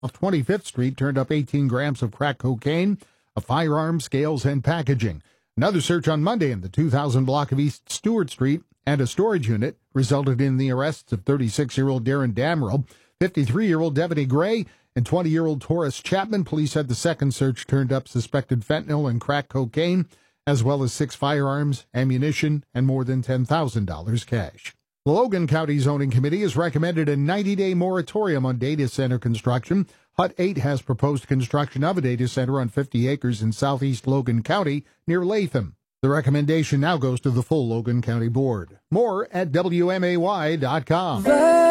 off 25th Street turned up 18 grams of crack cocaine, a firearm, scales, and packaging. Another search on Monday in the 2000 block of East Stewart Street and a storage unit resulted in the arrests of 36-year-old Darren Damrell, 53-year-old Devaney Gray, and 20-year-old Taurus Chapman. Police said the second search turned up suspected fentanyl and crack cocaine, as well as 6 firearms, ammunition, and more than $10,000 cash. The Logan County Zoning Committee has recommended a 90-day moratorium on data center construction. Hut 8 has proposed construction of a data center on 50 acres in southeast Logan County near Latham. The recommendation now goes to the full Logan County Board. More at WMAY.com.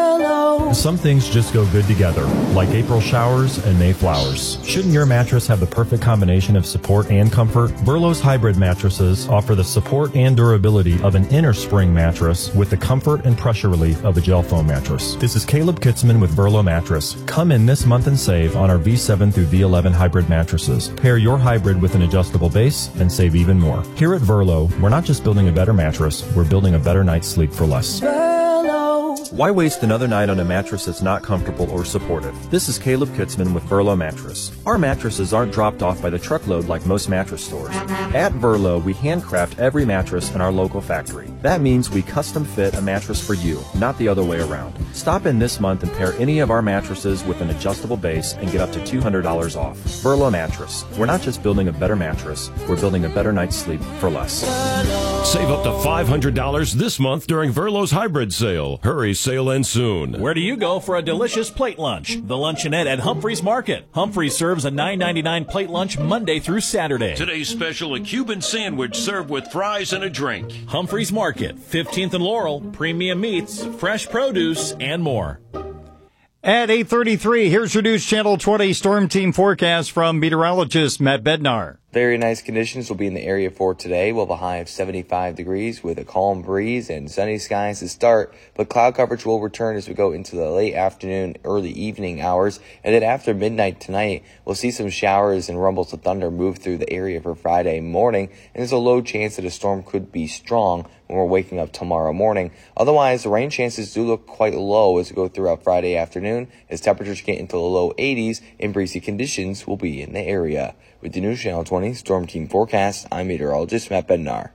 Some things just go good together, like April showers and May flowers. Shouldn't your mattress have the perfect combination of support and comfort? Burlow's hybrid mattresses offer the support and durability of an inner spring mattress with the comfort and pressure relief of a gel foam mattress. This is Caleb Kitzman with Burlow Mattress. Come in this month and save on our V7 through V11 hybrid mattresses. Pair your hybrid with an adjustable base and save even more. Here at Burlow, we're not just building a better mattress, we're building a better night's sleep for less. Why waste another night on a mattress that's not comfortable or supportive? This is Caleb Kitzman with Burlow Mattress. Our mattresses aren't dropped off by the truckload like most mattress stores. At Burlow, we handcraft every mattress in our local factory. That means we custom fit a mattress for you, not the other way around. Stop in this month and pair any of our mattresses with an adjustable base and get up to $200 off. Burlow Mattress. We're not just building a better mattress, we're building a better night's sleep for less. Save up to $500 this month during Burlow's hybrid sale. Hurry, sale ends soon. Where do you go for a delicious plate lunch? The Luncheonette at Humphreys Market. Humphreys serves a $9.99 plate lunch Monday through Saturday. Today's special, a Cuban sandwich served with fries and a drink. Humphreys Market, 15th and Laurel, premium meats, fresh produce, and more. At 8:33, here's your News Channel 20 Storm Team forecast from meteorologist Matt Bednar. Very nice conditions will be in the area for today. We'll have a high of 75 degrees with a calm breeze and sunny skies to start, but cloud coverage will return as we go into the late afternoon, early evening hours. And then after midnight tonight, we'll see some showers and rumbles of thunder move through the area for Friday morning, and there's a low chance that a storm could be strong when we're waking up tomorrow morning. Otherwise, the rain chances do look quite low as we go throughout Friday afternoon, as temperatures get into the low 80s and breezy conditions will be in the area. With the News Channel 20 Storm Team forecast, I'm meteorologist Matt Bednar.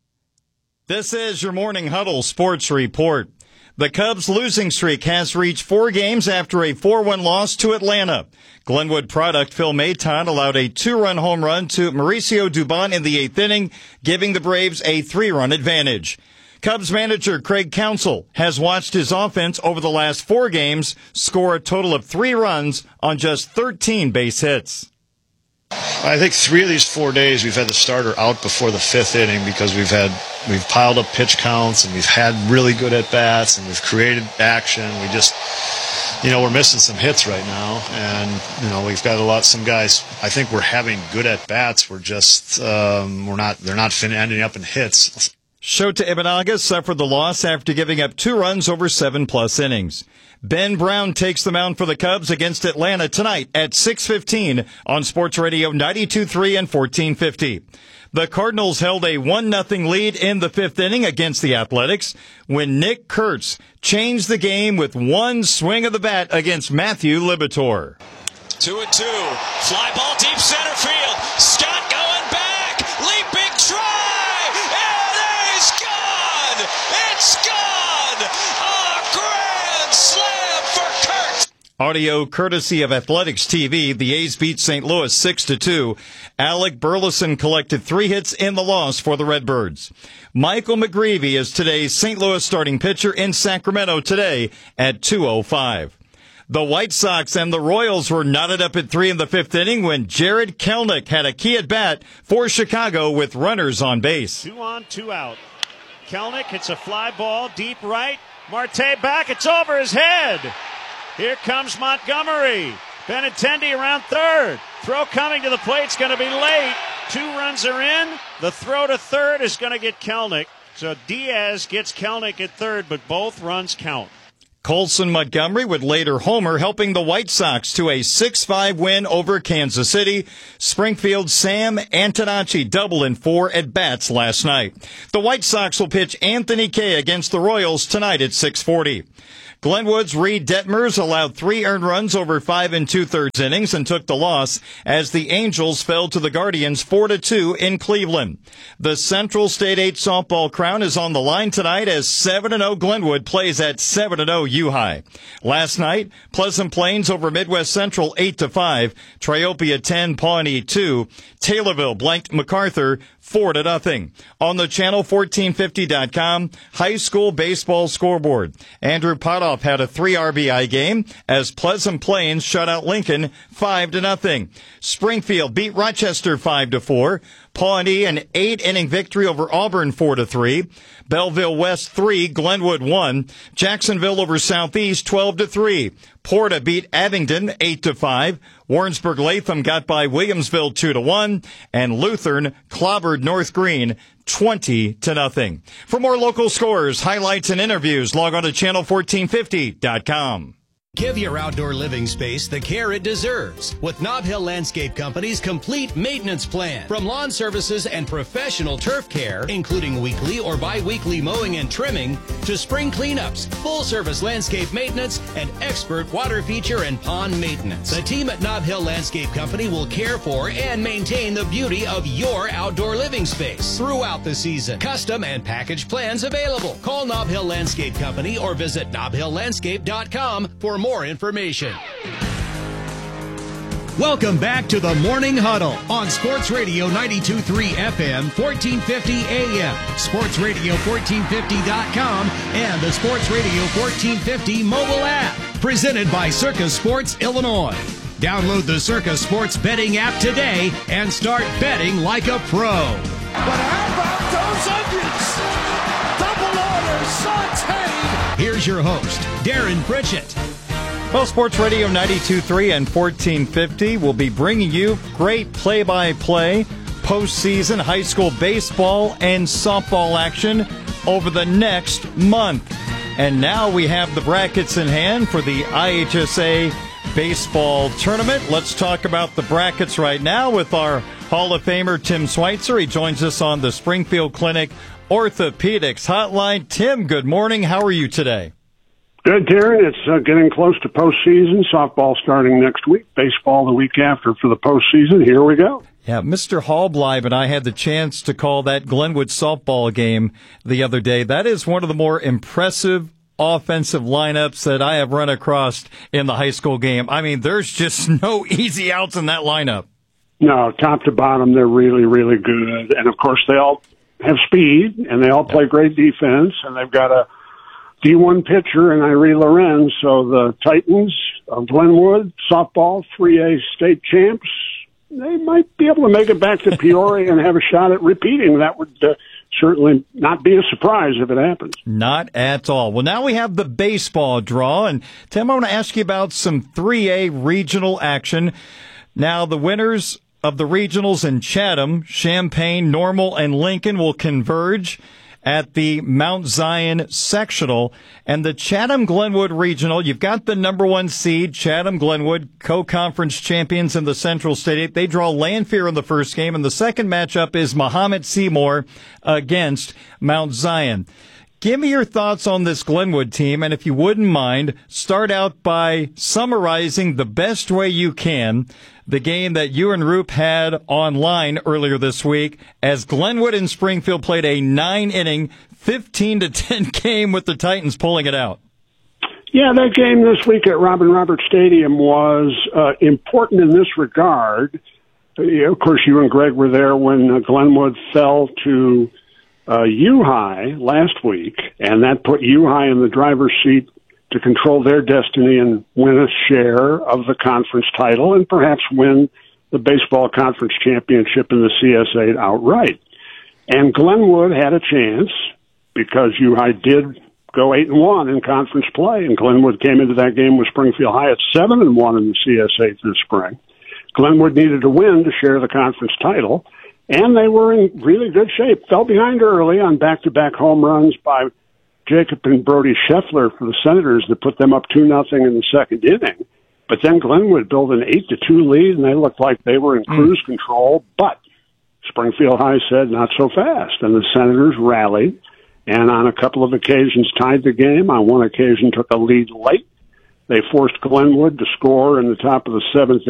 This is your Morning Huddle Sports Report. The Cubs' losing streak has reached 4 games after a 4-1 loss to Atlanta. Glenwood product Phil Maton allowed a 2-run home run to Mauricio Dubon in the 8th inning, giving the Braves a 3-run advantage. Cubs manager Craig Counsell has watched his offense over the last 4 games score a total of 3 runs on just 13 base hits. I think 3 of these 4 days we've had the starter out before the 5th inning because we've piled up pitch counts and we've had really good at bats and we've created action. We just, we're missing some hits right now, and we've got some guys. I think we're having good at bats. We're just they're not ending up in hits. Shota Imanaga suffered the loss after giving up 2 runs over 7+ innings. Ben Brown takes the mound for the Cubs against Atlanta tonight at 6:15 on Sports Radio 92.3 and 1450. The Cardinals held a 1-0 lead in the 5th inning against the Athletics when Nick Kurtz changed the game with one swing of the bat against Matthew Liberatore. 2-2. Fly ball deep center field. Scott going back. Leaping try. It is gone. It's gone. A grand slam for Kurtz. Audio courtesy of Athletics TV. The A's beat St. Louis 6-2. Alec Burleson collected 3 hits in the loss for the Redbirds. Michael McGreevy is today's St. Louis starting pitcher in Sacramento today at 2:05. The White Sox and the Royals were knotted up at 3 in the 5th inning when Jared Kelenic had a key at bat for Chicago with runners on base. 2 on, 2 out. Kelenic hits a fly ball deep right. Marte back. It's over his head. Here comes Montgomery. Benintendi around third. Throw coming to the plate. It's going to be late. 2 runs are in. The throw to third is going to get Kelenic. So Diaz gets Kelenic at third, but both runs count. Colson Montgomery would later homer, helping the White Sox to a 6-5 win over Kansas City. Springfield's Sam Antonacci doubled in 4 at-bats last night. The White Sox will pitch Anthony Kay against the Royals tonight at 6:40. Glenwood's Reed Detmers allowed 3 earned runs over 5 2/3 innings and took the loss as the Angels fell to the Guardians 4-2 in Cleveland. The Central State 8 softball crown is on the line tonight as 7-0 Glenwood plays at 7-0 U-High. Last night, Pleasant Plains over Midwest Central 8-5, Triopia 10, Pawnee 2, Taylorville blanked MacArthur 4-0. On the channel 1450.com high school baseball scoreboard, Andrew Potoff had a 3 RBI game as Pleasant Plains shut out Lincoln 5-0. Springfield beat Rochester 5-4. Pawnee an 8-inning victory over Auburn 4-3. Belleville West 3, Glenwood 1. Jacksonville over Southeast 12-3. Porta beat Abingdon 8-5. Warrensburg Latham got by Williamsville 2-1, and Lutheran clobbered North Green 20-0. For more local scores, highlights, and interviews, log on to channel1450.com. Give your outdoor living space the care it deserves with Nob Hill Landscape Company's complete maintenance plan. From lawn services and professional turf care, including weekly or bi-weekly mowing and trimming, to spring cleanups, full-service landscape maintenance, and expert water feature and pond maintenance. The team at Nob Hill Landscape Company will care for and maintain the beauty of your outdoor living space throughout the season. Custom and package plans available. Call Nob Hill Landscape Company or visit nobhilllandscape.com for more information. Welcome back to the Morning Huddle on Sports Radio 92.3 FM, 1450 AM, sportsradio1450.com, and the Sports Radio 1450 mobile app. Presented by Circus Sports Illinois. Download the Circus Sports betting app today and start betting like a pro. But how about those onions? Double order sauteed. Here's your host, Darren Pritchett. Well, Sports Radio 92.3 and 1450 will be bringing you great play-by-play postseason high school baseball and softball action over the next month. And now we have the brackets in hand for the IHSA baseball tournament. Let's talk about the brackets right now with our Hall of Famer, Tim Schweitzer. He joins us on the Springfield Clinic Orthopedics Hotline. Tim, good morning. How are you today? Good, Darren. It's getting close to postseason. Softball starting next week. Baseball the week after for the postseason. Here we go. Yeah, Mr. Hallbleib and I had the chance to call that Glenwood softball game the other day. That is one of the more impressive offensive lineups that I have run across in the high school game. I mean, there's just no easy outs in that lineup. No, top to bottom, they're really, really good. And, of course, they all have speed, and they all play great defense, and they've got a D1 pitcher and Irene Lorenz. So the Titans of Glenwood, softball, 3A state champs, they might be able to make it back to Peoria and have a shot at repeating. That would certainly not be a surprise if it happens. Not at all. Well, now we have the baseball draw. And, Tim, I want to ask you about some 3A regional action. Now, the winners of the regionals in Chatham, Champaign, Normal, and Lincoln will converge at the Mount Zion sectional. And the Chatham-Glenwood regional, you've got the number 1 seed, Chatham-Glenwood, co-conference champions in the Central State. They draw Lanphier in the first game, and the second matchup is Mahomet Seymour against Mount Zion. Give me your thoughts on this Glenwood team, and if you wouldn't mind, start out by summarizing the best way you can the game that you and Roop had online earlier this week as Glenwood and Springfield played a 9-inning, 15-10 game with the Titans pulling it out. Yeah, that game this week at Robin Roberts Stadium was important in this regard. Of course, you and Greg were there when Glenwood fell to U-High last week, and that put U-High in the driver's seat to control their destiny and win a share of the conference title and perhaps win the baseball conference championship in the CS8 outright. And Glenwood had a chance because U-High did go 8-1 in conference play, and Glenwood came into that game with Springfield High at 7-1 in the CS8 this spring. Glenwood needed to win to share the conference title, and they were in really good shape. Fell behind early on back-to-back home runs by Jacob and Brody Scheffler for the Senators to put them up 2-0 in the second inning. But then Glenwood built an 8-2 lead, and they looked like they were in cruise control. But Springfield High said, not so fast. And the Senators rallied, and on a couple of occasions tied the game. On one occasion took a lead late. They forced Glenwood to score in the top of the seventh